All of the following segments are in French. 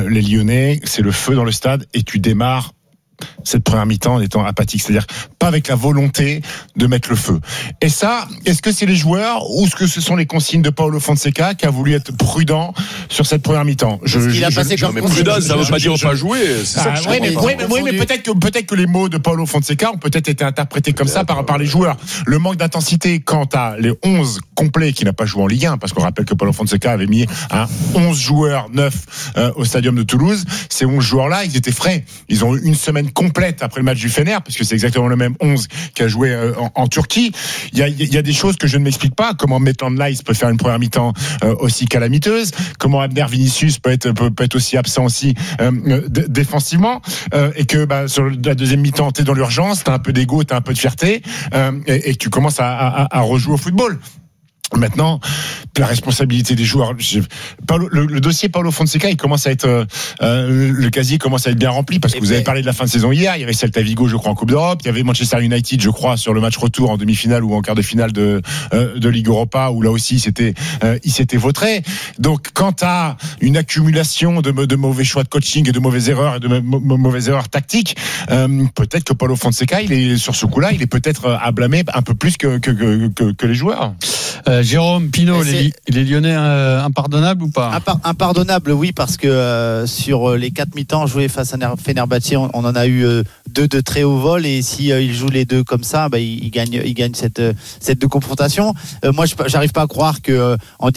les Lyonnais, c'est le feu dans le stade et tu démarres cette première mi-temps en étant apathique, c'est-à-dire pas avec la volonté de mettre le feu. Et ça, est-ce que c'est les joueurs ou est-ce que ce sont les consignes de Paulo Fonseca qui a voulu être prudent sur cette première mi-temps? Il a passé comme prudent, ça ne veut pas dire pas jouer. Mais peut-être que les mots de Paulo Fonseca ont peut-être été interprétés comme ça par les joueurs. Le manque d'intensité quant à les 11 complets qui n'a pas joué en Ligue 1, parce qu'on rappelle que Paulo Fonseca avait mis 11 joueurs neufs au stadium de Toulouse. Ces 11 joueurs-là, ils étaient frais. Ils ont eu une semaine complète après le match du Fener, parce que c'est exactement le même 11 qui a joué en Turquie. Il y a des choses que je ne m'explique pas. Comment Maitland Niles peut faire une première mi-temps aussi calamiteuse. Comment Abner Vinicius peut être aussi absent aussi défensivement. Et que sur la deuxième mi-temps, t'es dans l'urgence, t'as un peu d'ego, t'as un peu de fierté, et que tu commences à rejouer au football. Maintenant, la responsabilité des joueurs. Le dossier Paulo Fonseca, il commence à être le casier commence à être bien rempli, parce que vous avez parlé de la fin de saison hier. Il y avait Celta Vigo, je crois, en Coupe d'Europe. Il y avait Manchester United, je crois, sur le match retour en demi-finale ou en quart de finale de Ligue Europa, où là aussi il s'était vautré. Donc, quant à une accumulation de mauvais choix de coaching et de mauvaises erreurs tactiques, peut-être que Paulo Fonseca, il est sur ce coup-là, il est peut-être à blâmer un peu plus que les joueurs. Jérôme Pinault, les Lyonnais impardonnables ou pas? Impardonnable, oui, parce que sur les 4 mi-temps joués face à Fenerbahçe, on en a eu 2 de très haut vol, et si il joue les 2 comme ça, il gagne cette 2 confrontations. Moi, j'arrive pas à croire que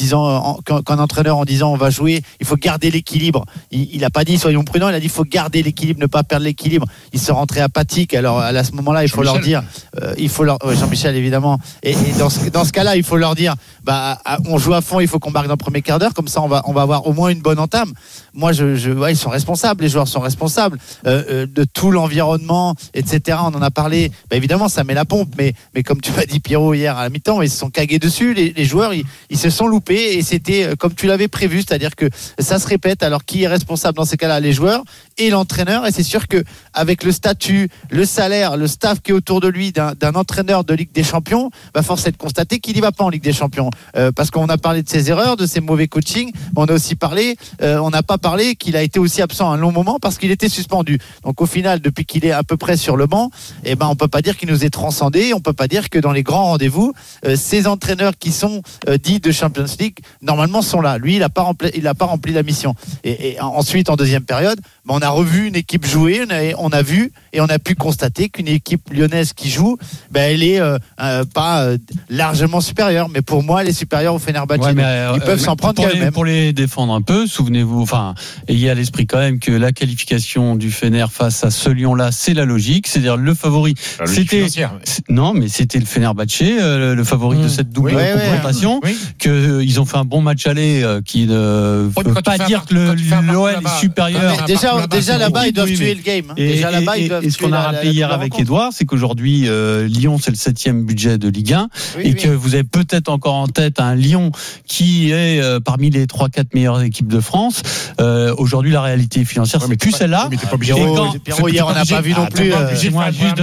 qu'un entraîneur en disant on va jouer, il faut garder l'équilibre. Il a pas dit soyons prudents, il a dit il faut garder l'équilibre, ne pas perdre l'équilibre. Ils se rentraient apathiques. Alors à ce moment-là, il faut leur dire, Jean-Michel évidemment, et dans ce cas-là, il faut leur dire on joue à fond, il faut qu'on marque dans le premier quart d'heure, comme ça on va avoir au moins une bonne entame. Moi ils sont responsables, les joueurs sont responsables de tout l'environnement, etc. On en a parlé, évidemment ça met la pompe, mais comme tu m'as dit Pierrot hier à la mi-temps, ils se sont cagués dessus, les joueurs ils se sont loupés, et c'était comme tu l'avais prévu, c'est-à-dire que ça se répète. Alors qui est responsable dans ces cas-là? Les joueurs et l'entraîneur. Et c'est sûr que avec le statut, le salaire, le staff qui est autour de lui d'un entraîneur de Ligue des Champions, force est de constater qu'il n'y va pas en Ligue des Champions, parce qu'on a parlé de ses erreurs, de ses mauvais coachings, mais on a aussi parlé, on n'a pas parlé qu'il a été aussi absent un long moment parce qu'il était suspendu. Donc au final, depuis qu'il est à peu près sur le banc, on peut pas dire qu'il nous est transcendé, on peut pas dire que dans les grands rendez-vous, ces entraîneurs qui sont dits de Champions League normalement sont là. Lui, il a pas rempli la mission. Et ensuite, en deuxième période, on a revu une équipe jouer, on a vu et on a pu constater qu'une équipe lyonnaise qui joue, elle est pas largement supérieure, mais pour moi elle est supérieure au Fenerbahçe. Ils peuvent s'en prendre quand même. Pour les défendre un peu, souvenez-vous, ayez à l'esprit quand même que la qualification du Fener face à ce Lyon-là, c'est la logique, c'est-à-dire le favori. C'était le Fenerbahçe, le favori de cette double confrontation. Qu'ils ont fait un bon match aller, qui ne peut pas dire que l'OL est supérieur. Déjà là-bas, ils doivent tuer le game. Et ce qu'on a rappelé hier avec Edouard, c'est qu'aujourd'hui, Lyon, c'est le 7e budget de Ligue 1, que vous avez peut-être encore en tête un Lyon qui est parmi les 3-4 meilleures équipes de France. Aujourd'hui, la réalité financière, c'est plus celle-là. Pierrot, hier, on n'a pas vu non plus. Laissez-moi juste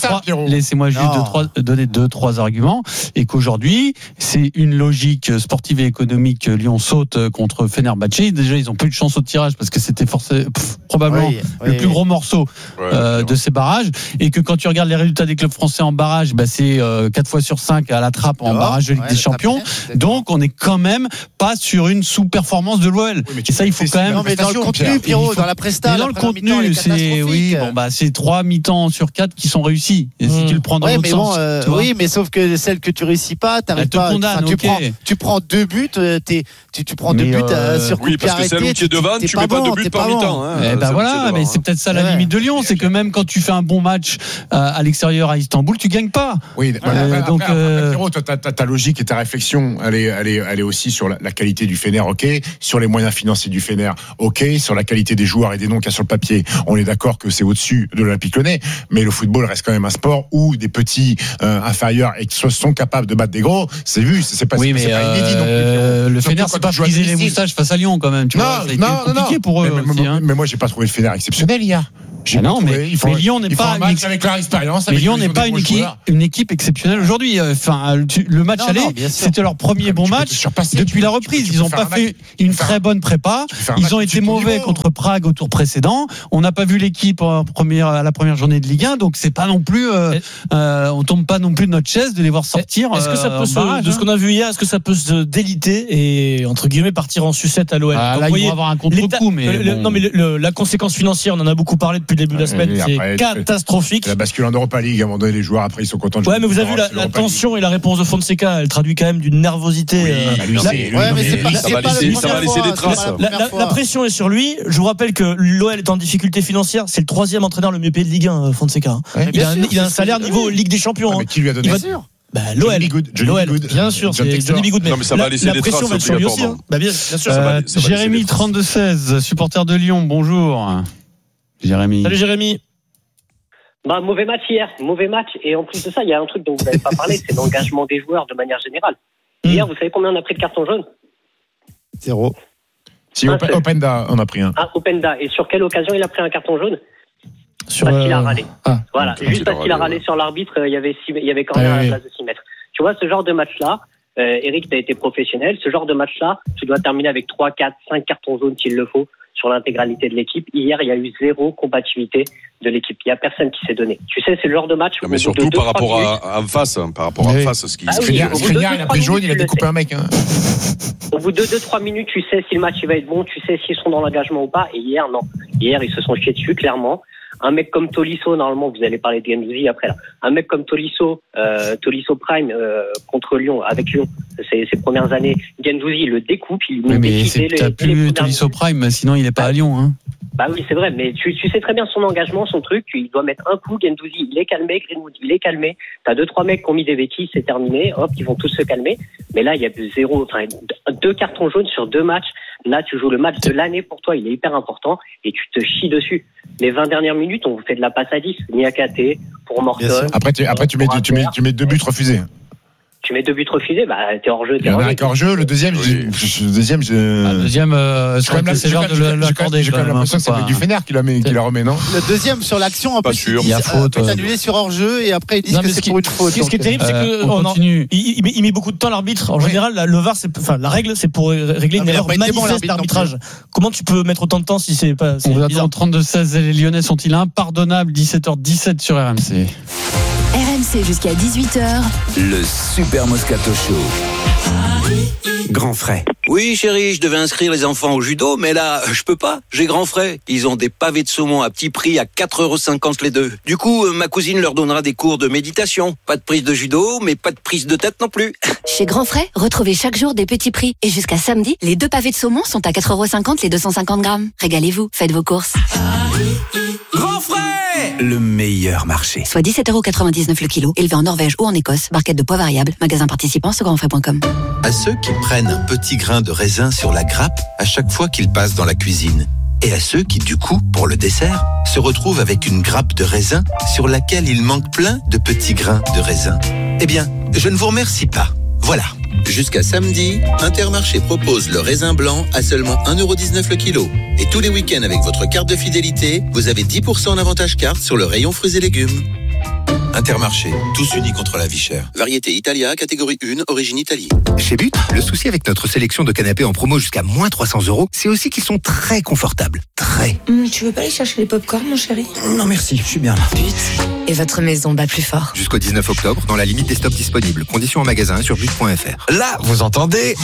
donner 2-3 arguments, et qu'aujourd'hui, c'est une logique sportive et économique. Lyon saute contre Fenerbahçe. Déjà, ils n'ont plus de chance au tirage parce que c'était probablement le plus gros morceau de ces barrages, et que quand tu regardes les résultats des clubs français en barrage, c'est 4 fois sur 5 à la trappe en barrage de Ligue des Champions. Donc on n'est quand même pas sur une sous-performance de l'OL. Et ça, il faut quand même. Non, mais dans le contenu, Pierrot, dans la presta, dans le contenu, c'est 3 mi-temps sur 4 qui sont réusis. Et si tu le prends dans l'autre sens, mais sauf que celle que tu réussis pas, t'arrives pas. Tu prends 2 buts, tu prends 2 buts sur coup de pied arrêté. Oui, parce que c'est l'outil devant, tu mets pas 2 buts par mi-temps. Mais c'est peut-être ça la limite de Lyon, c'est que même quand tu fais un bon match à l'extérieur à Istanbul, tu gagnes pas. Oui, donc Pierrot, ta logique et ta réflexion, elle est aussi sur la qualité du Fener, ok, sur les moyens financiers du Fener, ok, sur la qualité des joueurs et des noms qu'il y a sur le papier. On est d'accord que c'est au-dessus de l'Olympique Lyonnais, mais le football reste quand même un sport où des petits inférieurs sont capables de battre des gros. C'est vu, c'est pas inédit non plus. Le Fener, c'est pas friser les moustaches face à Lyon quand même. Tu vois, ça a été compliqué pour eux. Mais moi, j'ai pas trouvé le Fener exceptionnel hier. Non, mais Lyon n'est pas avec leur expérience. Mais Lyon n'est pas une équipe exceptionnelle aujourd'hui. Enfin, le match aller, c'était leur premier bon match depuis la reprise. Ils n'ont pas fait une très bonne prépa. Ils ont été mauvais contre Prague au tour précédent. On n'a pas vu l'équipe à la première journée de Ligue 1, donc c'est pas non plus. On tombe pas non plus de notre chaise de les voir sortir. Est-ce que ça peut de ce qu'on a vu hier, est-ce que ça peut se déliter et entre guillemets partir en sucette à l'OL? Là, ils vont avoir un contre-coup, mais non, mais la conséquence financière, on en a beaucoup parlé depuis le début de la semaine, c'est catastrophique. La bascule en Europa League, à un moment donné, les joueurs après ils sont contents de jouer. Ouais, mais vous avez vu la tension et la réponse de Fonseca, elle traduit quand même d'une nervosité. Ça va laisser des traces. La pression est sur lui. Je vous rappelle que l'OL est en difficulté financière. C'est le 3e entraîneur le mieux payé de Ligue 1, Fonseca. Il a un salaire niveau Ligue des Champions. Mais qui lui a donné l'OL, bien sûr, c'est Johnny Bigoud. Non, mais ça va laisser des traces obligatoirement. Bien sûr. Jérémy 32-16, supporter de Lyon. Bonjour. Jérémy. Salut Jérémy. Mauvais match hier, et en plus de ça, il y a un truc dont vous n'avez pas parlé, c'est l'engagement des joueurs de manière générale. Hier, vous savez combien on a pris de cartons jaunes? 0. Si Openda en a pris un. Openda. Et sur quelle occasion il a pris un carton jaune? Parce qu'il a râlé. Voilà, juste parce qu'il a râlé sur l'arbitre, il y avait quand même à la place de 6 mètres. Tu vois, ce genre de match-là, Eric, tu as été professionnel, ce genre de match-là, tu dois terminer avec 3, 4, 5 cartons jaunes s'il le faut sur l'intégralité de l'équipe. Hier, il y a eu 0 combativité de l'équipe. Il n'y a personne qui s'est donné. Tu sais, c'est le genre de match. Mais surtout par rapport à en face, ce qui Skriniar, il a pris jaune, il a découpé un mec. Au bout de 2-3 minutes, tu sais si le match il va être bon, tu sais s'ils sont dans l'engagement ou pas. Et hier, non. Hier, ils se sont chiés dessus, clairement. Un mec comme Tolisso, normalement, vous allez parler de Gendouzi après là. Un mec comme Tolisso Prime contre Lyon, avec Lyon, ses premières années, Gendouzi, il le découpe, il met t'as plus Tolisso Prime, sinon il est pas à Lyon, hein. Bah oui, c'est vrai, mais tu sais très bien son engagement, son truc, il doit mettre un coup, Gendouzi, il est calmé, Greenwood, il est calmé. T'as 2-3 mecs qui ont mis des bêtises, c'est terminé, hop, ils vont tous se calmer. Mais là, il y a 2 cartons jaunes sur 2 matchs. Là, tu joues le match de l'année pour toi, il est hyper important et tu te chies dessus. Les 20 dernières minutes, on vous fait de la passe à 10. Niakate, pour Morton. Après, tu mets 2 buts refusés. Tu mets 2 buts refusés, t'es hors jeu. Il y en a un hors jeu, le deuxième, c'est l'heure de l'accorder. J'ai quand même l'impression que c'est du Fener qui la remet, non? Le deuxième sur l'action, pas sûr. Il y a faute. Annulé sur hors jeu et après ils disent que c'est pour une faute. Ce qui est terrible, c'est que il met beaucoup de temps l'arbitre. En général, le VAR, la règle, c'est pour régler une erreur manifeste d'arbitrage. Comment tu peux mettre autant de temps si c'est pas? On vous attend 32-16. Les Lyonnais sont-ils impardonnables? 17h17 sur RMC. RMC jusqu'à 18h. Le Super Moscato Show. Grand frais. Oui, chérie, je devais inscrire les enfants au judo, mais là, je peux pas. J'ai grand frais. Ils ont des pavés de saumon à petit prix à 4,50 € les deux. Du coup, ma cousine leur donnera des cours de méditation. Pas de prise de judo, mais pas de prise de tête non plus. Chez Grand Frais, retrouvez chaque jour des petits prix. Et jusqu'à samedi, les 2 pavés de saumon sont à 4,50 € les 250 grammes. Régalez-vous, faites vos courses. Grand frais! Le meilleur marché. Soit 17,99 € le kilo, élevé en Norvège ou en Écosse. Barquette de poids variable. Magasin participant sur grandfrais.com. À ceux qui prennent un petit grain de raisin sur la grappe à chaque fois qu'ils passent dans la cuisine. Et à ceux qui, du coup, pour le dessert, se retrouvent avec une grappe de raisin sur laquelle il manque plein de petits grains de raisin. Eh bien, je ne vous remercie pas. Voilà. Jusqu'à samedi, Intermarché propose le raisin blanc à seulement 1,19 € le kilo. Et tous les week-ends avec votre carte de fidélité, vous avez 10% en avantage carte sur le rayon fruits et légumes. Intermarché, tous unis contre la vie chère. Variété Italia, catégorie 1, origine Italie. Chez But, le souci avec notre sélection de canapés en promo jusqu'à moins 300 €, c'est aussi qu'ils sont très confortables. Très. Tu veux pas aller chercher les pop-corn, mon chéri? Non merci, je suis bien là. But. Et votre maison bat plus fort. Jusqu'au 19 octobre, dans la limite des stocks disponibles. Conditions en magasin sur but.fr. Là, vous entendez?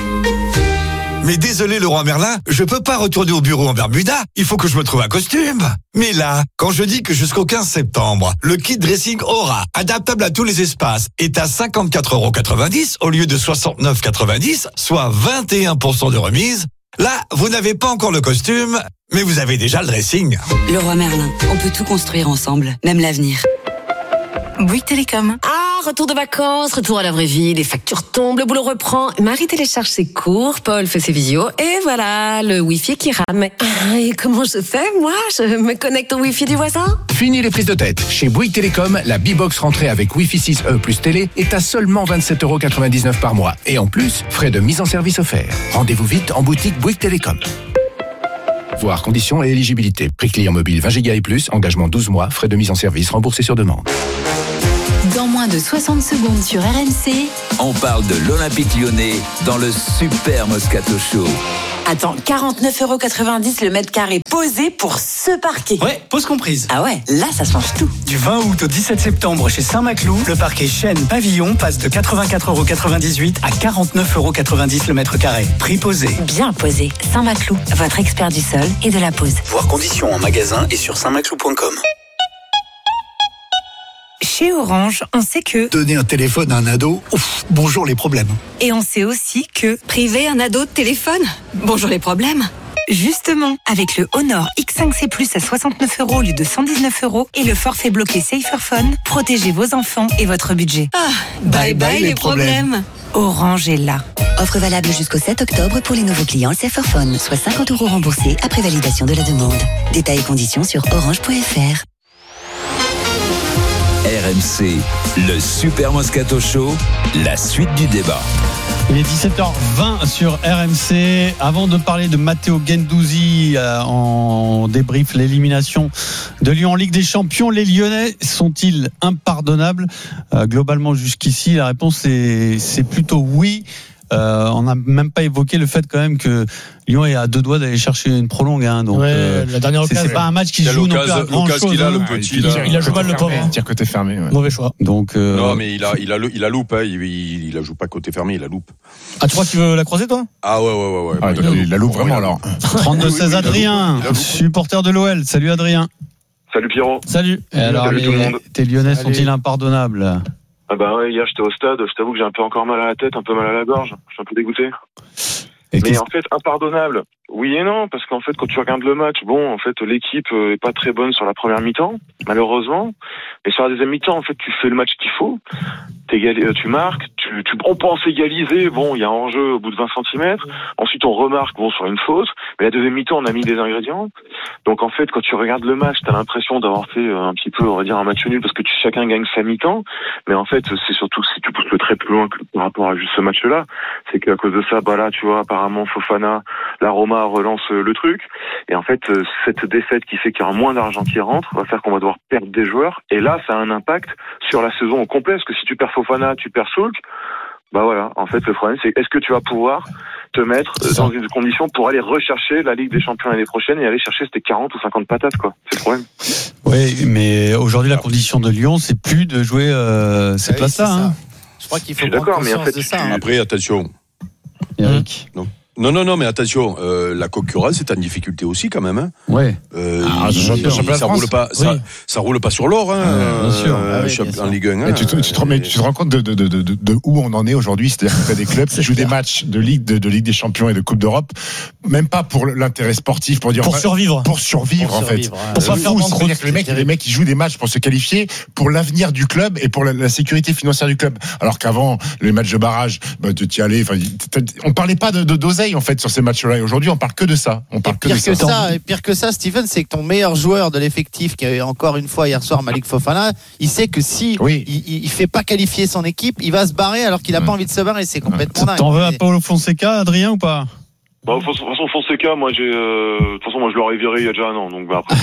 Mais désolé Leroy Merlin, je peux pas retourner au bureau en Bermuda. Il faut que je me trouve un costume. Mais là, quand je dis que jusqu'au 15 septembre, le kit dressing Aura, adaptable à tous les espaces, est à 54,90 € au lieu de 69,90 €, soit 21% de remise. Là, vous n'avez pas encore le costume, mais vous avez déjà le dressing. Leroy Merlin, on peut tout construire ensemble, même l'avenir. Bouygues Télécom. Ah, retour de vacances, retour à la vraie vie, les factures tombent, le boulot reprend. Marie télécharge ses cours, Paul fait ses visios, et voilà, le Wi-Fi qui rame. Ah, et comment je fais, moi? Je me connecte au Wi-Fi du voisin? Fini les prises de tête. Chez Bouygues Télécom, la B-Box rentrée avec Wi-Fi 6E plus télé est à seulement 27,99 € par mois. Et en plus, frais de mise en service offerts. Rendez-vous vite en boutique Bouygues Télécom. Voir conditions et éligibilité. Prix client mobile 20 Go et plus, engagement 12 mois, frais de mise en service remboursés sur demande. Dans moins de 60 secondes sur RMC. On parle de l'Olympique Lyonnais dans le Super Moscato Show. Attends, 49,90 € le mètre carré posé pour ce parquet. Ouais, pause comprise. Ah ouais, là ça change tout. Du 20 août au 17 septembre chez Saint-Maclou, le parquet Chêne Pavillon passe de 84,98 € à 49,90 € le mètre carré. Prix posé. Bien posé. Saint-Maclou, votre expert du sol et de la pose. Voir conditions en magasin et sur saintmaclou.com. Chez Orange, on sait que... Donner un téléphone à un ado, ouf, bonjour les problèmes. Et on sait aussi que... Priver un ado de téléphone? Bonjour les problèmes. Justement, avec le Honor X5C Plus à 69 € au lieu de 119 € et le forfait bloqué Saferphone, protégez vos enfants et votre budget. Ah, bye bye les problèmes. Orange est là. Offre valable jusqu'au 7 octobre pour les nouveaux clients Saferphone, soit 50 € remboursés après validation de la demande. Détails et conditions sur orange.fr. RMC, le Super Moscato Show, la suite du débat. Il est 17h20 sur RMC. Avant de parler de Matteo Guendouzi en débrief l'élimination de Lyon en Ligue des Champions, les Lyonnais sont-ils impardonnables? Globalement jusqu'ici, la réponse c'est plutôt oui. On n'a même pas évoqué le fait quand même que Lyon est à deux doigts d'aller chercher une prolongue. Donc la dernière occasion, c'est pas un match qui se joue non plus à grand chose. Il a joué mal le pauvre. Tire côté fermé. Ouais. Mauvais choix. Donc non, mais il a loupe. Hein. Il la joue pas côté fermé, il a loupe. Ah, tu crois qu'il veut la croiser, toi? Ah ouais. Ah, il la loupe vraiment alors. 32-16 Adrien, supporter de l'OL. Salut Adrien. Salut Pierrot. Salut. Et alors Salut tout le monde. Tes Lyonnais sont-ils impardonnables? Ah bah ouais, hier j'étais au stade, je t'avoue que j'ai un peu encore mal à la tête, un peu mal à la gorge, je suis un peu dégoûté. Mais en fait, impardonnable, oui et non, parce qu'en fait, quand tu regardes le match, bon, en fait, l'équipe est pas très bonne sur la première mi-temps, malheureusement. Mais sur la deuxième mi-temps, en fait, tu fais le match qu'il faut, tu marques, on pense égaliser, bon, il y a un enjeu au bout de 20 cm. Ensuite, on remarque, bon, sur une faute. Mais la deuxième mi-temps, on a mis des ingrédients. Donc, en fait, quand tu regardes le match, t'as l'impression d'avoir fait un petit peu, on va dire, un match nul parce que chacun gagne sa mi-temps. Mais en fait, c'est surtout si tu pousses très plus loin par rapport à juste ce match-là, c'est qu'à cause de ça, bah là, tu vois, apparemment, Fofana, la Roma relance le truc. Et en fait, cette défaite qui fait qu'il y aura moins d'argent qui rentre va faire qu'on va devoir perdre des joueurs. Et là, ça a un impact sur la saison au complet. Parce que si tu perds Fofana, tu perds Soulk. Bah voilà, en fait, le problème, c'est est-ce que tu vas pouvoir te mettre dans une condition pour aller rechercher la Ligue des Champions l'année prochaine et aller chercher ces 40 ou 50 patates, quoi. C'est le problème. Oui, mais aujourd'hui, la condition de Lyon, c'est plus de jouer ces places-là. Hein. Je crois qu'il faut prendre conscience de ça. Après, attention. Eric. Non, mais attention, la concurrence est en difficulté aussi quand même. Hein. Ouais. Ça roule pas sur l'or, hein. Bien sûr. En Ligue 1. Hein. Tu te rends compte de où on en est aujourd'hui, c'est-à-dire que tu as des clubs qui jouent des matchs de Ligue des Champions et de Coupe d'Europe, même pas pour l'intérêt sportif, pour survivre en fait. Pour pas faire banqueroute. C'est-à-dire que les mecs ils jouent des matchs pour se qualifier, pour l'avenir du club et pour la sécurité financière du club. Alors qu'avant les matchs de barrage, tu y allais. On parlait pas d'oseille en fait sur ces matchs-là. Et aujourd'hui, on parle que de ça. Et pire que ça, Steven, c'est que ton meilleur joueur de l'effectif, qui est encore une fois hier soir Malik Fofana, il sait que si il fait pas qualifier son équipe, il va se barrer alors qu'il a pas envie de se barrer. C'est complètement dingue. T'en veux à Paulo Fonseca, Adrien, ou pas? Bah, de toute façon, Fonseca, moi, je l'aurais viré il y a déjà un an, donc, bah, après,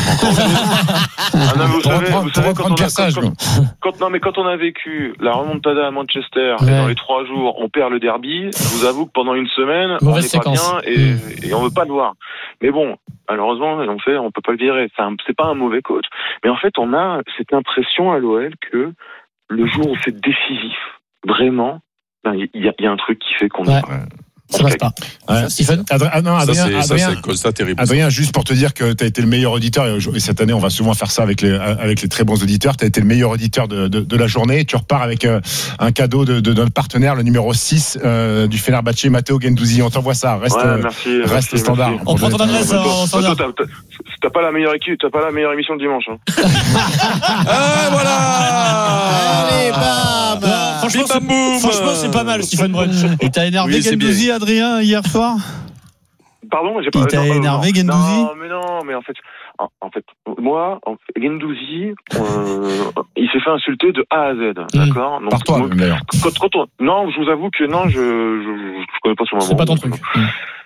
vous savez, quand on a vécu la remontada à Manchester, et dans les 3 jours, on perd le derby, je vous avoue que pendant une semaine, on n'est pas bien, et on veut pas le voir. Mais bon, malheureusement, on peut pas le virer. C'est pas un mauvais coach. Mais en fait, on a cette impression à l'OL que le jour où c'est décisif, vraiment, il y a un truc qui fait qu'on est ça passe pas. Stephen, c'est constat terrible. Adrien, juste pour te dire que tu as été le meilleur auditeur, et cette année on va souvent faire ça avec les très bons auditeurs, tu as été le meilleur auditeur de la journée, et tu repars avec un cadeau de notre partenaire, le numéro 6 du Fenerbahçe, Matteo Guendouzi. On t'envoie ça, reste standard. On prend ton adresse en standard. T'as pas la meilleure équipe, t'as pas la meilleure émission de dimanche. Hein. Voilà. Allez, bam. Franchement, c'est pas mal, Stephen Brun. Et t'as énervé Guendouzi, Adrien, hier soir? Pardon, j'ai pas. Il t'a énervé, Guendouzi? Non, mais en fait, moi, Guendouzi, il s'est fait insulter de A à Z, d'accord? Donc, par toi, d'ailleurs. Non, je vous avoue que non, je connais pas son moment. C'est pas ton truc.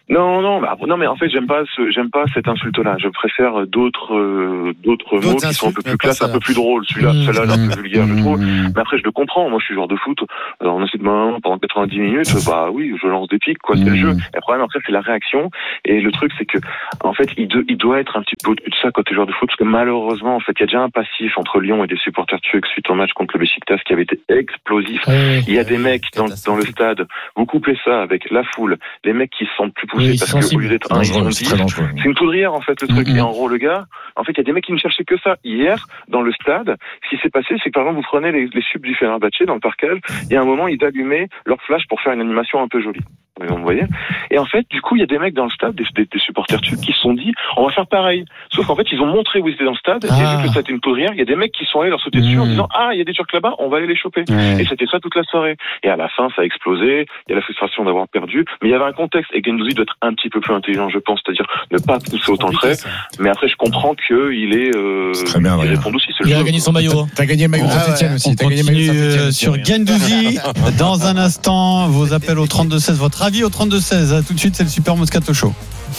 Non, mais en fait, j'aime pas cette insulte-là. Je préfère d'autres mots qui sont un peu plus classe, un peu plus drôles. Celle-là, elle est un peu vulgaire, je trouve. Mais après, je le comprends. Moi, je suis joueur de foot. On essaie de main pendant 90 minutes. Bah oui, je lance des pics, quoi. C'est le jeu. Et le problème, après, c'est la réaction. Et le truc, c'est que, en fait, il doit être un petit peu au-dessus de ça quand t'es joueur de foot, parce que malheureusement, en fait, il y a déjà un passif entre Lyon et des supporters turcs suite au match contre le Beşiktaş qui avait été explosif. Il y a des mecs dans le stade. Vous coupez ça avec la foule, les mecs qui se sentent plus poussés parce qu'au lieu d'être un, ils sont 10. C'est une poudrière, en fait, le truc. Et en gros, le gars, en fait, il y a des mecs qui ne cherchaient que ça. Hier, dans le stade, ce qui s'est passé, c'est que par exemple, vous prenez les subs du Fenerbahçe dans le parquage, il y a un moment, ils allumaient leur flash pour faire une animation un peu jolie. Vous voyez? Et en fait, du coup, il y a des mecs dans le stade, des supporters turcs qui se sont dit, on va faire pareil. Sauf qu'en fait, ils ont montré où ils étaient dans le stade, et vu que c'était une poudrière, il y a des mecs qui sont allés leur sauter dessus en disant, il y a des Turcs là-bas, on va aller les choper. Et c'était ça toute la soirée. Et à la fin, ça a explosé, il y a la frustration d'avoir perdu, mais il y avait un contexte, et Guendouzi doit être un petit peu plus intelligent, je pense, c'est-à-dire ne pas pousser autant le trait, mais après, je comprends qu'il est, très bien, il répond aussi, c'est le il jeu. a gagné son maillot. T'as gagné le maillot de Saint-Etienne aussi. On continue sur Guendouzi. Dans un instant, vos appels au 32-16, votre avis au 32-16. Tout de suite, c'est le Super Moscato Show.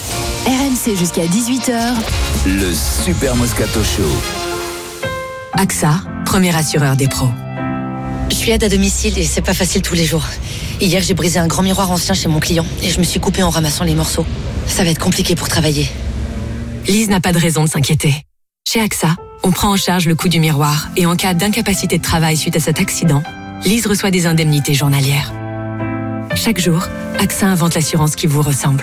RMC jusqu'à 18h. Le Super Moscato Show. AXA, premier assureur des pros. Je suis aide à domicile et c'est pas facile tous les jours. Hier, j'ai brisé un grand miroir ancien chez mon client et je me suis coupée en ramassant les morceaux. Ça va être compliqué pour travailler. Lise n'a pas de raison de s'inquiéter. Chez AXA, on prend en charge le coût du miroir et en cas d'incapacité de travail suite à cet accident, Lise reçoit des indemnités journalières. Chaque jour, AXA invente l'assurance qui vous ressemble.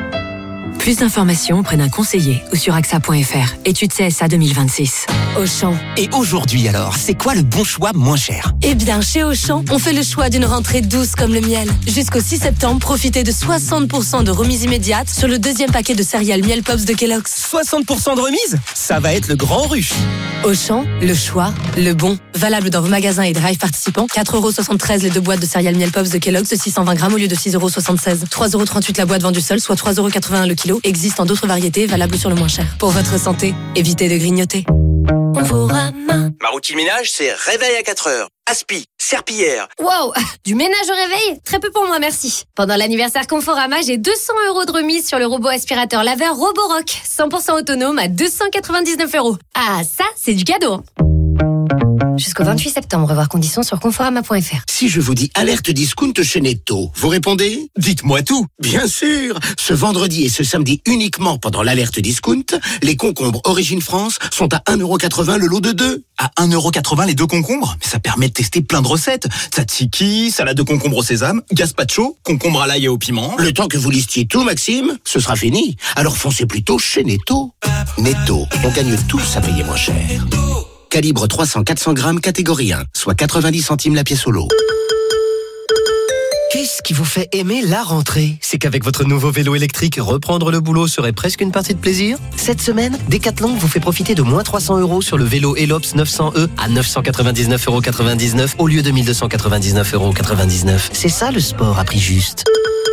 Plus d'informations auprès d'un conseiller ou sur AXA.fr. Étude CSA 2026. Auchan. Et aujourd'hui alors, c'est quoi le bon choix moins cher? Eh bien, chez Auchan, on fait le choix d'une rentrée douce comme le miel. Jusqu'au 6 septembre, profitez de 60% de remise immédiate sur le deuxième paquet de céréales Miel Pops de Kellogg's. 60% de remise? Ça va être le grand rush. Auchan, le choix, le bon. Valable dans vos magasins et drive participants. 4,73€ les 2 boîtes de céréales Miel Pops de Kellogg's de 620 grammes au lieu de 6,76€. 3,38€ la boîte vendue seule, soit 3,81€ le kilo. Existe en d'autres variétés, valable sur le moins cher. Pour votre santé, évitez de grignoter. Ma routine ménage, c'est réveil à 4h. Aspi, serpillière. Wow, du ménage au réveil? Très peu pour moi, merci. Pendant l'anniversaire Conforama, j'ai 200€ de remise sur le robot aspirateur laveur Roborock. 100% autonome à 299€. Ah, ça, c'est du cadeau. Jusqu'au 28 septembre, voir conditions sur conforama.fr. Si je vous dis alerte discount chez Netto, vous répondez? Dites-moi tout. Bien sûr. Ce vendredi et ce samedi uniquement pendant l'alerte discount, les concombres Origine France sont à 1,80€ le lot de 2. À 1,80€ les 2 concombres? Mais ça permet de tester plein de recettes. Tzatziki, salade de concombre au sésame, gazpacho, concombre à l'ail et au piment. Le temps que vous listiez tout, Maxime, ce sera fini. Alors foncez plutôt chez Netto. Netto, on gagne tous à payer moins cher. Calibre 300-400 grammes, catégorie 1, soit 90 centimes la pièce au lot. Qu'est-ce qui vous fait aimer la rentrée? C'est qu'avec votre nouveau vélo électrique, reprendre le boulot serait presque une partie de plaisir? Cette semaine, Decathlon vous fait profiter de moins 300€ sur le vélo Elops 900e à 999,99€ au lieu de 1299,99€. C'est ça le sport à prix juste.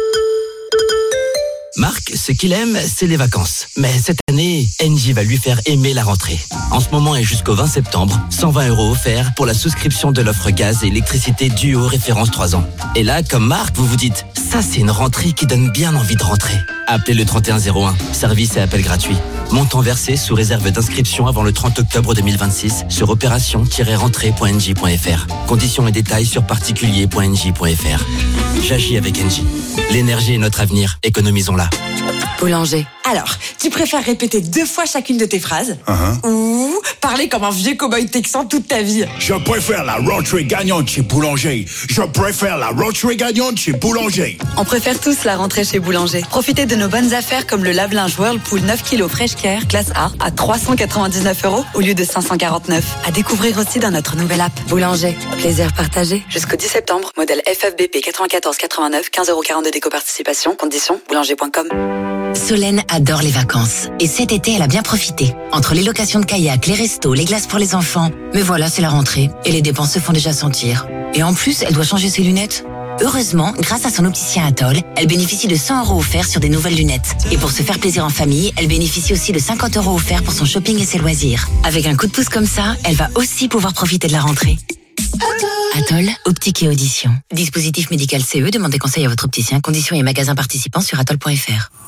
Marc, ce qu'il aime, c'est les vacances. Mais cette année, Engie va lui faire aimer la rentrée. En ce moment et jusqu'au 20 septembre, 120€ offerts pour la souscription de l'offre gaz et électricité Duo référence 3 ans. Et là, comme Marc, vous vous dites, ça c'est une rentrée qui donne bien envie de rentrer. Appelez le 3101, service et appel gratuit. Montant versé sous réserve d'inscription avant le 30 octobre 2026 sur opération-rentrée.engie.fr. Conditions et détails sur particulier.engie.fr. J'agis avec Engie. L'énergie est notre avenir, économisons-la. Boulanger. Alors, tu préfères répéter 2 fois chacune de tes phrases ou parler comme un vieux cow-boy texan toute ta vie? Je préfère la rentrée gagnante chez Boulanger. Je préfère la rentrée gagnante chez Boulanger. On préfère tous la rentrée chez Boulanger. Profitez de nos bonnes affaires comme le lave-linge Whirlpool 9 kg Fresh Care classe A à 399€ au lieu de 549. À découvrir aussi dans notre nouvelle app. Boulanger, plaisir partagé. Jusqu'au 10 septembre, modèle FFBP 9489, 15,42€ d'éco-participation. Conditions, boulanger.com. Solène adore les vacances. Et cet été, elle a bien profité. Entre les locations de kayak, les restos, les glaces pour les enfants. Mais voilà, c'est la rentrée. Et les dépenses se font déjà sentir. Et en plus, elle doit changer ses lunettes. Heureusement, grâce à son opticien Atoll, elle bénéficie de 100€ offerts sur des nouvelles lunettes. Et pour se faire plaisir en famille, elle bénéficie aussi de 50€ offerts pour son shopping et ses loisirs. Avec un coup de pouce comme ça, elle va aussi pouvoir profiter de la rentrée. Atoll, optique et audition. Dispositif médical CE, demandez conseil à votre opticien. Conditions et magasins participants sur atoll.fr.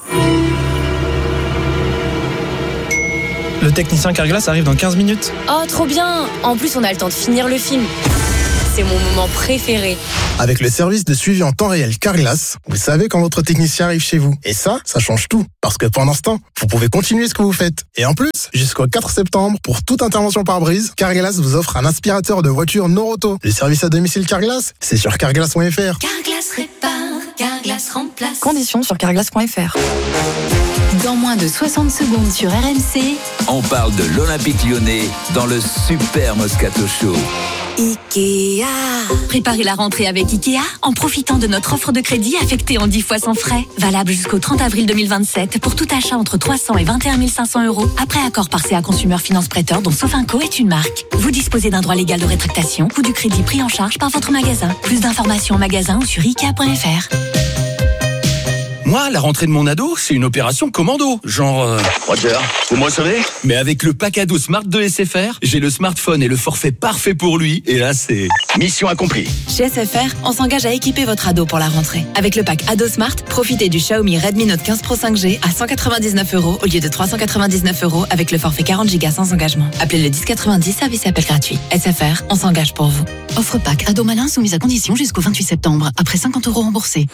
Le technicien Carglass arrive dans 15 minutes. Oh, trop bien! En plus, on a le temps de finir le film. C'est mon moment préféré. Avec le service de suivi en temps réel Carglass, vous savez quand votre technicien arrive chez vous. Et ça change tout. Parce que pendant ce temps, vous pouvez continuer ce que vous faites. Et en plus, jusqu'au 4 septembre, pour toute intervention par brise, Carglass vous offre un aspirateur de voiture Noroto. Le service à domicile Carglass, c'est sur carglass.fr. Carglass répare, Carglass remplace. Conditions sur carglass.fr. Dans moins de 60 secondes sur RMC, On parle de l'Olympique Lyonnais dans le Super Moscato Show. Ikea. Préparez la rentrée avec Ikea en profitant de notre offre de crédit affectée en 10 fois sans frais. Valable jusqu'au 30 avril 2027 pour tout achat entre 300 et 21 500 €. Après accord par CA Consumer Finance Prêteur dont Sofinco est une marque. Vous disposez d'un droit légal de rétractation ou du crédit pris en charge par votre magasin. Plus d'informations en magasin ou sur Ikea.fr. Moi, la rentrée de mon ado, c'est une opération commando. Genre... Roger, vous me recevez? Mais avec le pack ado Smart de SFR, j'ai le smartphone et le forfait parfait pour lui. Et là, c'est... Mission accomplie. Chez SFR, on s'engage à équiper votre ado pour la rentrée. Avec le pack Ado Smart, profitez du Xiaomi Redmi Note 15 Pro 5G à 199 € au lieu de 399 € avec le forfait 40 Go sans engagement. Appelez le 1090, service et appel gratuit. SFR, on s'engage pour vous. Offre pack ado malin soumise à condition jusqu'au 28 septembre. Après 50 € remboursés.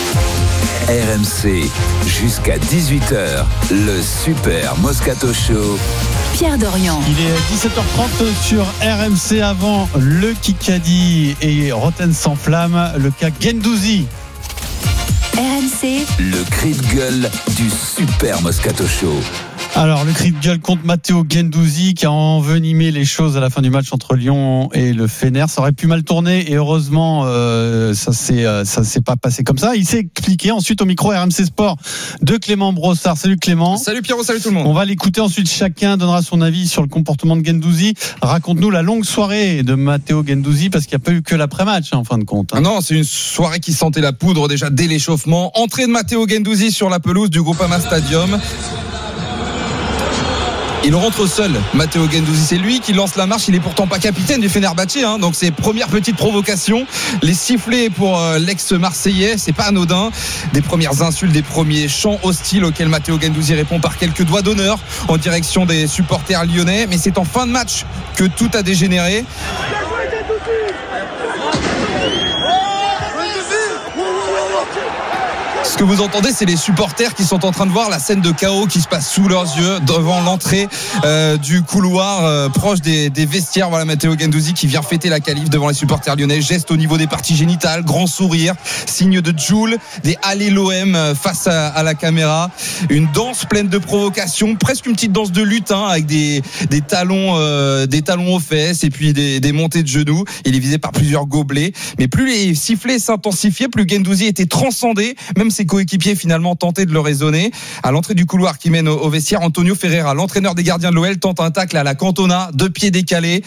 RMC, jusqu'à 18h, le Super Moscato Show. Pierre Dorian. Il est 17h30 sur RMC avant le Kikadi et Roten sans flamme, le cas Guendouzi. RMC. Le cri de gueule du Super Moscato Show. Alors, le cri de gueule contre Matteo Guendouzi qui a envenimé les choses à la fin du match entre Lyon et le Fener. Ça aurait pu mal tourner et heureusement, ça s'est pas passé comme ça. Il s'est expliqué ensuite au micro RMC Sport de Clément Brossard. Salut Clément. Salut Pierrot, salut tout le monde. On va l'écouter ensuite. Chacun donnera son avis sur le comportement de Guendouzi. Raconte-nous la longue soirée de Matteo Guendouzi parce qu'il n'y a pas eu que l'après-match en fin de compte. Ah non, c'est une soirée qui sentait la poudre déjà dès l'échauffement. Entrée de Matteo Guendouzi sur la pelouse du Groupama Stadium. Il rentre seul, Matteo Guendouzi. C'est lui qui lance la marche. Il est pourtant pas capitaine du Fenerbahçe, hein. Donc c'est première petite provocation. Les sifflets pour l'ex-Marseillais, c'est pas anodin. Des premières insultes, des premiers chants hostiles auxquels Matteo Guendouzi répond par quelques doigts d'honneur en direction des supporters lyonnais. Mais c'est en fin de match que tout a dégénéré. Ce que vous entendez, c'est les supporters qui sont en train de voir la scène de chaos qui se passe sous leurs yeux devant l'entrée du couloir proche des vestiaires. Voilà Matteo Guendouzi qui vient fêter la qualif devant les supporters lyonnais. Geste au niveau des parties génitales, grand sourire, signe de Joule, des allées l'OM face à la caméra. Une danse pleine de provocations, presque une petite danse de lutte, hein, avec des talons aux fesses et puis des montées de genoux. Il est visé par plusieurs gobelets. Mais plus les sifflets s'intensifiaient, plus Guendouzi était transcendé. Même ses coéquipiers finalement tentaient de le raisonner. À l'entrée du couloir qui mène au vestiaire, Antonio Ferreira, l'entraîneur des gardiens de l'OL, tente un tacle à la Cantona, 2 pieds décollés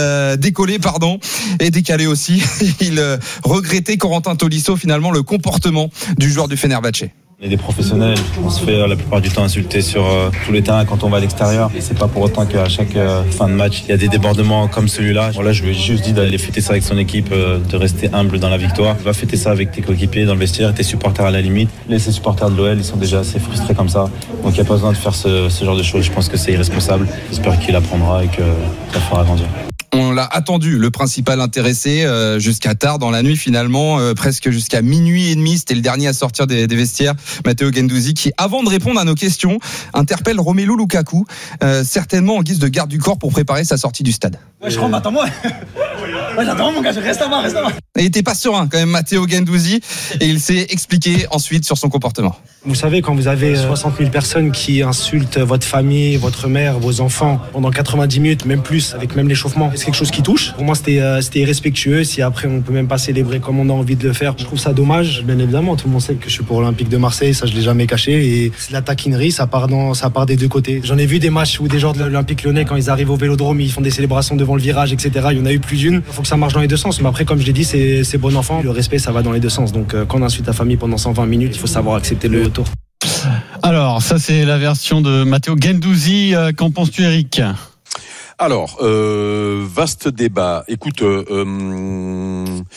et décalé aussi. Il regrettait, Corentin Tolisso, finalement le comportement du joueur du Fenerbahçe. On est des professionnels, on se fait la plupart du temps insulter sur tous les terrains quand on va à l'extérieur. Et c'est pas pour autant qu'à chaque fin de match, il y a des débordements comme celui-là. Voilà, je lui ai juste dit d'aller fêter ça avec son équipe, de rester humble dans la victoire. Va fêter ça avec tes coéquipiers dans le vestiaire, tes supporters à la limite. Les supporters de l'OL, ils sont déjà assez frustrés comme ça. Donc il n'y a pas besoin de faire ce genre de choses. Je pense que c'est irresponsable. J'espère qu'il apprendra et que ça fera grandir. On l'a attendu, le principal intéressé, jusqu'à tard dans la nuit finalement, presque jusqu'à minuit et demi. C'était le dernier à sortir des vestiaires, Matteo Guendouzi, qui, avant de répondre à nos questions, interpelle Romelu Lukaku, certainement en guise de garde du corps pour préparer sa sortie du stade. Ouais, je rentre, attends-moi. Ouais, j'attends mon gars, reste là-bas. Il était pas serein quand même, Matteo Guendouzi, et il s'est expliqué ensuite sur son comportement. Vous savez, quand vous avez 60 000 personnes qui insultent votre famille, votre mère, vos enfants pendant 90 minutes, même plus, avec même l'échauffement, c'est quelque chose qui touche. Pour moi, c'était irrespectueux. Si après, on peut même pas célébrer comme on a envie de le faire, je trouve ça dommage. Bien évidemment, tout le monde sait que je suis pour l'Olympique de Marseille, ça je l'ai jamais caché. Et la taquinerie, ça part des deux côtés. J'en ai vu des matchs où des joueurs de l'Olympique Lyonnais, quand ils arrivent au Vélodrome, ils font des célébrations devant le virage, etc. Il y en a eu plus d'une. Il faut que ça marche dans les deux sens. Mais après, comme je l'ai dit, c'est bon enfant. Le respect, ça va dans les deux sens. Donc, quand on insulte ta famille pendant 120 minutes, il faut savoir accepter le retour. Alors, ça c'est la version de Matteo Guendouzi. Qu'en penses-tu, Eric ? Alors, vaste débat. Écoute,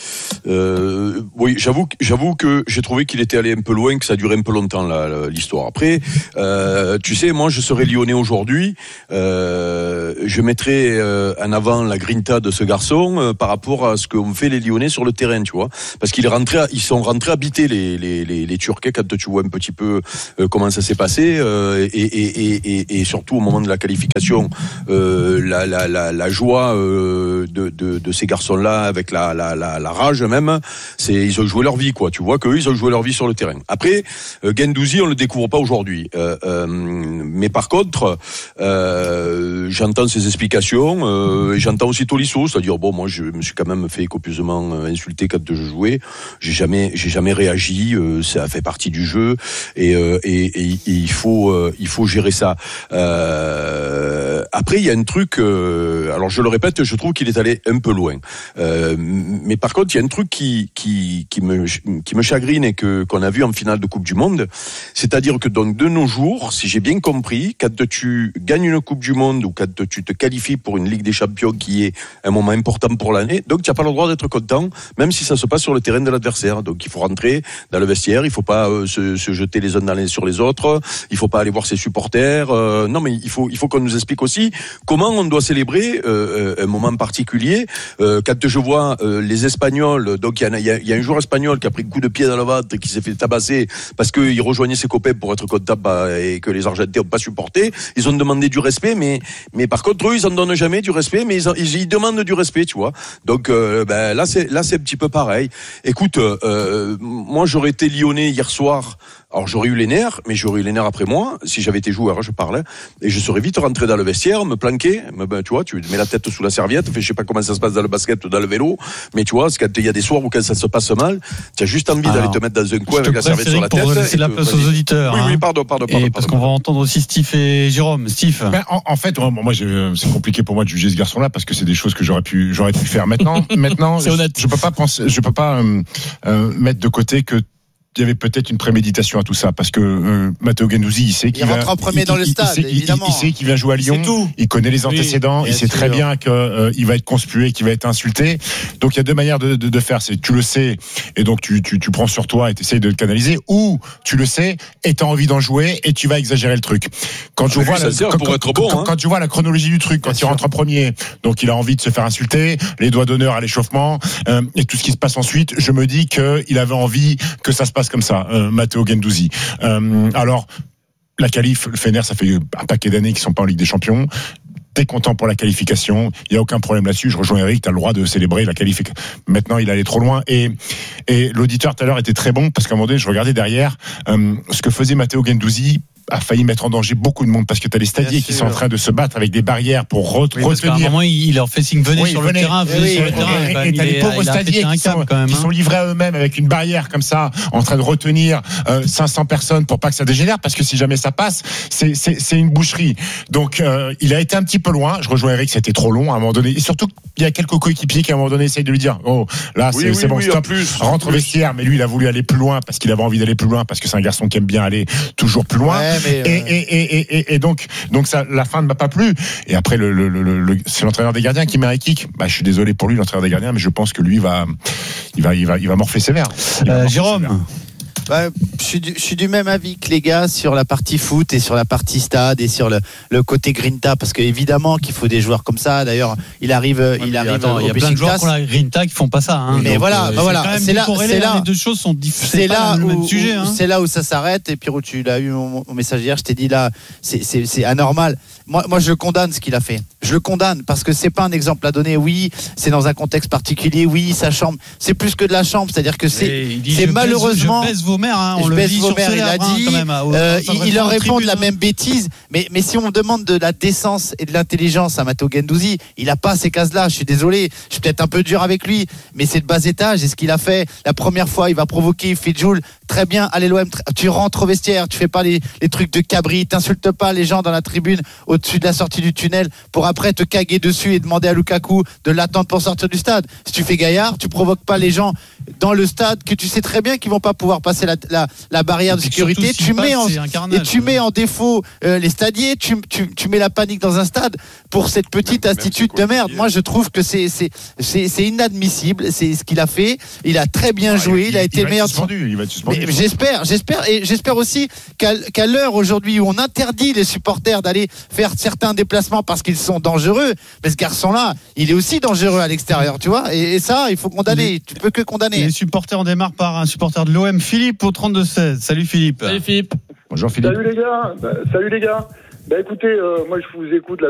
Oui, j'avoue que j'ai trouvé qu'il était allé un peu loin, que ça a duré un peu longtemps l'histoire. Après, tu sais, moi je serais Lyonnais aujourd'hui, je mettrais en avant la grinta de ce garçon par rapport à ce qu'ont fait les Lyonnais sur le terrain, tu vois, parce ils sont rentrés habiter les Turcs quand tu vois un petit peu comment ça s'est passé et surtout au moment de la qualification, la joie de ces garçons-là avec la rage même, ils ont joué leur vie, quoi. Tu vois qu'eux ils ont joué leur vie sur le terrain. Après, Guendouzi on le découvre pas aujourd'hui, mais par contre j'entends ses explications, et j'entends aussi Tolisso, c'est-à-dire bon, moi je me suis quand même fait copieusement insulter quand je jouais, j'ai jamais réagi, ça fait partie du jeu et il faut gérer ça. Après il y a un truc, alors je le répète, je trouve qu'il est allé un peu loin, mais par contre il y a un truc qui me chagrine et qu'on a vu en finale de Coupe du Monde, c'est-à-dire que donc de nos jours, si j'ai bien compris, quand tu gagnes une Coupe du Monde ou quand tu te qualifies pour une Ligue des Champions qui est un moment important pour l'année, donc tu n'as pas le droit d'être content, même si ça se passe sur le terrain de l'adversaire. Donc il faut rentrer dans le vestiaire, il faut pas se jeter les uns sur les autres, il faut pas aller voir ses supporters. Non, mais il faut qu'on nous explique aussi comment on doit célébrer un moment particulier. Quand je vois les Espagnols, donc il y a un joueur espagnol qui a pris un coup de pied dans le ventre, qui s'est fait tabasser parce qu'il rejoignait ses copains pour être content et que les Argentins n'ont pas supporté. Ils ont demandé du respect, mais par contre eux ils en donnent jamais du respect, mais ils demandent du respect, tu vois. Donc là c'est un petit peu pareil. Écoute, moi j'aurais été Lyonnais hier soir. Alors j'aurais eu les nerfs, mais j'aurais eu les nerfs après moi, si j'avais été joueur, je parlais, et je serais vite rentré dans le vestiaire, me planquer, tu vois, tu mets la tête sous la serviette, je sais pas comment ça se passe dans le basket ou dans le vélo, mais tu vois, c'est quand il y a des soirs où quand ça se passe mal, tu as juste envie d'aller te mettre dans un coin avec la serviette sur la tête. C'est la place aux auditeurs. Oui, pardon. Et parce qu'on va entendre aussi Steve et Jérôme. Steve. En fait, moi, c'est compliqué pour moi de juger ce garçon-là parce que c'est des choses que j'aurais pu faire. Maintenant, je peux pas mettre de côté que il y avait peut-être une préméditation à tout ça parce que Matteo Guendouzi il sait qu'il rentre en premier dans le stade, évidemment. Il sait qu'il vient jouer à Lyon, il connaît les antécédents, il sait très bien qu'il va être conspué, qu'il va être insulté. Donc il y a deux manières de faire, c'est tu le sais et donc tu prends sur toi et tu essayes de le canaliser, ou tu le sais et tu as envie d'en jouer et tu vas exagérer le truc. Quand je vois la chronologie du truc, quand il rentre en premier, donc il a envie de se faire insulter, les doigts d'honneur à l'échauffement et tout ce qui se passe ensuite, je me dis qu'il avait envie que ça se passe comme ça, Matteo Guendouzi. Alors, la qualif, le Fener, ça fait un paquet d'années qu'ils sont pas en Ligue des Champions. T'es content pour la qualification, il y a aucun problème là-dessus. Je rejoins Eric, t'as le droit de célébrer la qualification. Maintenant, il allait trop loin et l'auditeur tout à l'heure était très bon parce qu'à un moment donné, je regardais derrière ce que faisait Matteo Guendouzi. A failli mettre en danger beaucoup de monde parce que tu as les stadiers qui sont en train de se battre avec des barrières pour retenir. À un moment, il leur fait signe venez sur le terrain. Et t'as les pauvres stadiers qui sont livrés à eux-mêmes avec une barrière comme ça, en train de retenir 500 personnes pour pas que ça dégénère, parce que si jamais ça passe, c'est une boucherie. Donc il a été un petit peu loin. Je rejoins Eric, c'était trop long à un moment donné. Et surtout, il y a quelques coéquipiers qui à un moment donné essayent de lui dire oh là c'est bon, stop, rentre au vestiaire. Mais lui, il a voulu aller plus loin parce qu'il avait envie d'aller plus loin, parce que c'est un garçon qui aime bien aller toujours plus loin. Et donc ça, la fin ne m'a pas plu. Et après c'est l'entraîneur des gardiens qui met un kick. Je suis désolé pour lui, l'entraîneur des gardiens, mais je pense que lui il va morfler sévère. Jérôme. Je suis du même avis que les gars sur la partie foot et sur la partie stade et sur le côté grinta, parce que évidemment qu'il faut des joueurs comme ça. D'ailleurs, il arrive il y a plein de joueurs pour la grinta qui font pas ça. Mais donc, voilà, c'est là les deux choses sont différentes. C'est là où ça s'arrête. Et Pierrot, tu l'as eu mon message hier. Je t'ai dit là, c'est anormal. Moi, je condamne ce qu'il a fait. Je le condamne parce que c'est pas un exemple à donner. Oui, c'est dans un contexte particulier. Oui, sa chambre, c'est plus que de la chambre. C'est-à-dire que c'est malheureusement. Je baisse vos mères, on le dit sur il a dit. Il leur répond de la même bêtise. Mais si on demande de la décence et de l'intelligence à Matteo Guendouzi, il a pas ces cases-là. Je suis désolé. Je suis peut-être un peu dur avec lui, mais c'est de bas étage. Et ce qu'il a fait la première fois, il va provoquer, il fait Joule. Très bien. Allez l'OM, tu rentres au vestiaire, tu fais pas les trucs de cabri, t'insultes pas les gens dans la tribune au-dessus de la sortie du tunnel pour après te caguer dessus et demander à Lukaku de l'attendre pour sortir du stade. Si tu fais gaillard, tu provoques pas les gens dans le stade que tu sais très bien qu'ils vont pas pouvoir passer la barrière de sécurité. Surtout, Tu mets en défaut les stadiers, tu mets la panique dans un stade pour cette petite attitude de merde. Moi, je trouve que c'est inadmissible. C'est ce qu'il a fait. Il a très bien joué. Il a été meilleur. Il va être suspendu. J'espère aussi qu'à l'heure aujourd'hui où on interdit les supporters d'aller faire certains déplacements parce qu'ils sont dangereux, mais ce garçon-là, il est aussi dangereux à l'extérieur, tu vois. Et ça, il faut condamner. Tu peux que condamner. Les supporters, on démarre par un supporter de l'OM, Philippe, au 32-16. Salut Philippe. Salut Philippe. Bonjour Philippe. Salut les gars. Écoutez, moi je vous écoute là